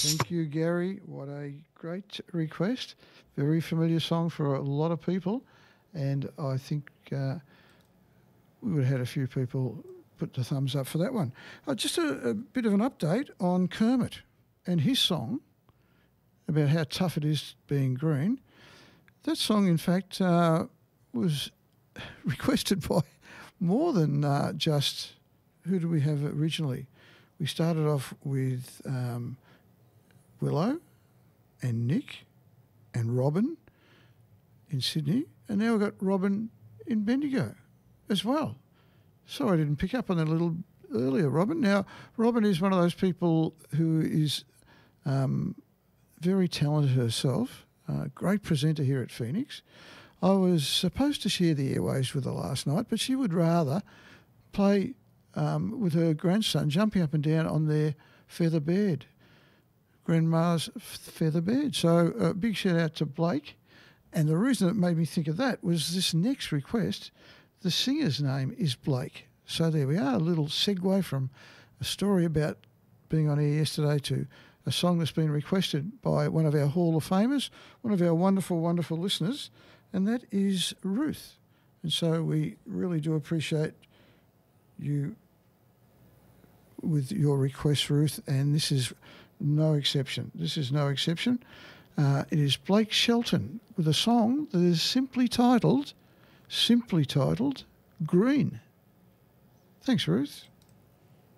Thank you, Gary. What a great request. Very familiar song for a lot of people. And I think we would have had a few people put the thumbs up for that one. Just a bit of an update on Kermit and his song about how tough it is being green. That song, in fact, was requested by more than just who do we have originally. We started off with Willow and Nick and Robin in Sydney, and now we've got Robin in Bendigo as well. Sorry I didn't pick up on that a little earlier, Robin. Now, Robin is one of those people who is very talented herself, great presenter here at Phoenix. I was supposed to share the airwaves with her last night, but she would rather play with her grandson, jumping up and down on their feather bed, grandma's feather bed. So a big shout out to Blake. And the reason it made me think of that was this next request. The singer's name is Blake. So there we are, a little segue from a story about being on air yesterday to a song that's been requested by one of our Hall of Famers, one of our wonderful, wonderful listeners, and that is Ruth. And so we really do appreciate you with your request, Ruth, and this is no exception. This is no exception. It is Blake Shelton with a song that is simply titled Green. Thanks, Ruth.